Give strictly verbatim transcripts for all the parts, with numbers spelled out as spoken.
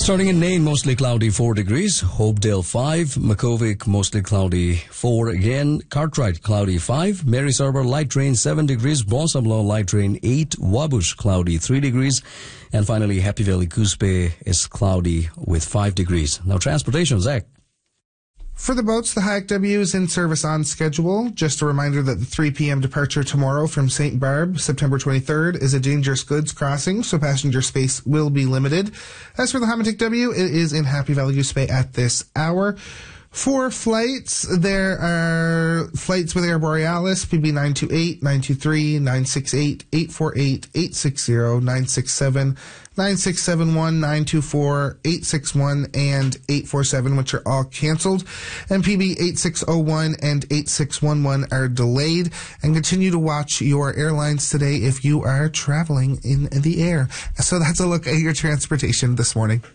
Starting in Nain, mostly cloudy, four degrees. Hopedale, five. Makovic, mostly cloudy, four again. Cartwright, cloudy, five. Mary's Harbour, light rain, seven degrees. Bonsamlo, light rain, eight. Wabush, cloudy, three degrees. And finally, Happy Valley, Coospe is cloudy with five degrees. Now, transportation, Zach. For the boats, the Hayek W is in service on schedule. Just a reminder that the three p.m. departure tomorrow from Saint Barb, September twenty-third, is a dangerous goods crossing, so passenger space will be limited. As for the Hamatic W, it is in Happy Valley Coospe at this hour. For flights, there are flights with Air Borealis, P B nine two eight, nine two three, nine six eight, eight four eight, eight six zero, nine six seven, nine six seven one, nine two four, eight six one, and eight four seven, which are all canceled. And P B eight six zero one and eight six one one are delayed. And continue to watch your airlines today if you are traveling in the air. So that's a look at your transportation this morning.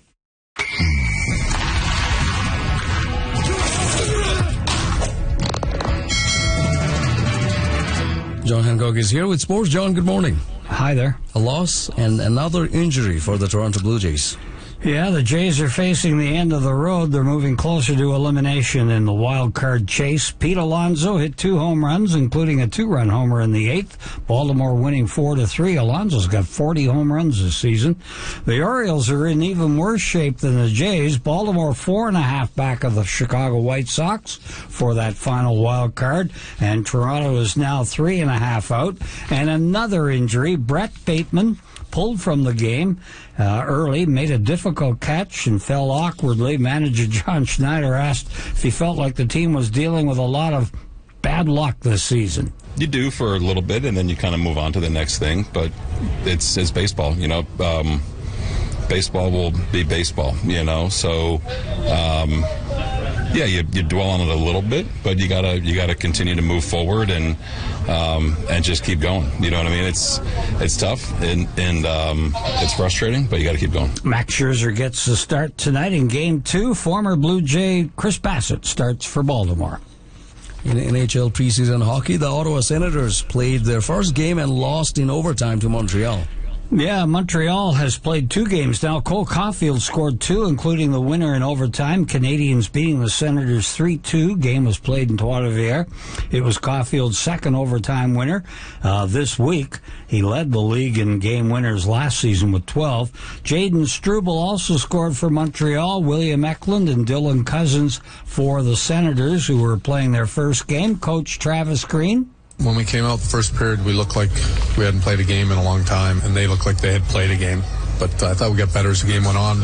John Hancock is here with sports. John, good morning. Hi there. A loss and another injury for the Toronto Blue Jays. Yeah, the Jays are facing the end of the road. They're moving closer to elimination in the wild card chase. Pete Alonso hit two home runs, including a two-run homer in the eighth. Baltimore winning four to three. Alonso's got forty home runs this season. The Orioles are in even worse shape than the Jays. Baltimore four and a half back of the Chicago White Sox for that final wild card, and Toronto is now three and a half out. And another injury, Brett Bateman pulled from the game uh, early, made a difficult catch and fell awkwardly. Manager John Schneider asked if he felt like the team was dealing with a lot of bad luck this season. You do for a little bit, and then you kind of move on to the next thing, but it's, it's baseball, you know. Um, baseball will be baseball, you know, so um, yeah, you, you dwell on it a little bit, but you gotta you gotta continue to move forward and um, and just keep going. You know what I mean? It's it's tough and and um, it's frustrating, but you got to keep going. Max Scherzer gets the start tonight in Game Two. Former Blue Jay Chris Bassett starts for Baltimore. In N H L preseason hockey, the Ottawa Senators played their first game and lost in overtime to Montreal. Yeah, Montreal has played two games now. Cole Caulfield scored two, including the winner in overtime. Canadians beating the Senators three two. Game was played in Trois-Rivières. It was Caulfield's second overtime winner uh, this week. He led the league in game winners last season with twelve. Jaden Struble also scored for Montreal. William Eklund and Dylan Cousins for the Senators, who were playing their first game. Coach Travis Green. When we came out the first period, we looked like we hadn't played a game in a long time, and they looked like they had played a game. But uh, I thought we got better as the game went on.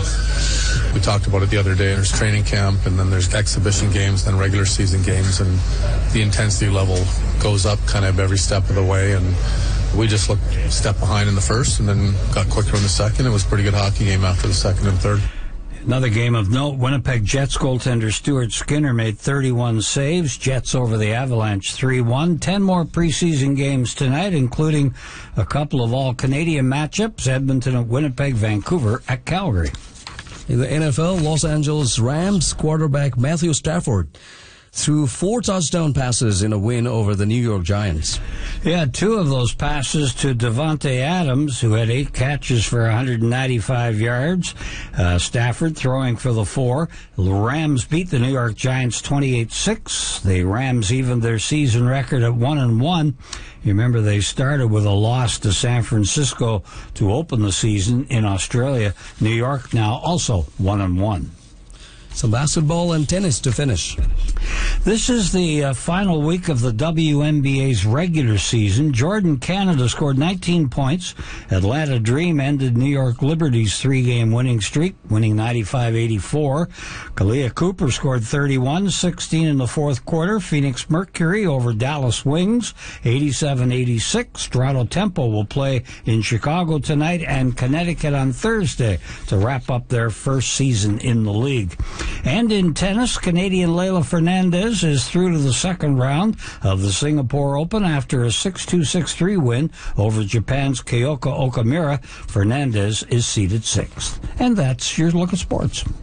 We talked about it the other day. There's training camp, and then there's exhibition games, then regular season games, and the intensity level goes up kind of every step of the way. And we just looked a step behind in the first, and then got quicker in the second. It was a pretty good hockey game after the second and third. Another game of note, Winnipeg Jets goaltender Stuart Skinner made thirty-one saves. Jets over the Avalanche three one. Ten more preseason games tonight, including a couple of all-Canadian matchups, Edmonton at Winnipeg, Vancouver at Calgary. In the N F L, Los Angeles Rams quarterback Matthew Stafford threw four touchdown passes in a win over the New York Giants. Yeah, two of those passes to Davante Adams, who had eight catches for one hundred ninety-five yards. Uh, Stafford throwing for the four. The Rams beat the New York Giants twenty-eight six. The Rams evened their season record at one and one. You remember they started with a loss to San Francisco to open the season in Australia. New York now also one and one. Some basketball and tennis to finish. This is the uh, final week of the W N B A's regular season. Jordan Canada scored nineteen points. Atlanta Dream ended New York Liberty's three-game winning streak, winning ninety-five eighty-four. Kalia Cooper scored thirty-one, sixteen in the fourth quarter. Phoenix Mercury over Dallas Wings, eighty-seven eighty-six. Toronto Tempo will play in Chicago tonight and Connecticut on Thursday to wrap up their first season in the league. And in tennis, Canadian Leylah Fernandez is through to the second round of the Singapore Open after a six two, six three win over Japan's Kyoka Okamura. Fernandez is seeded sixth. And that's your look at sports.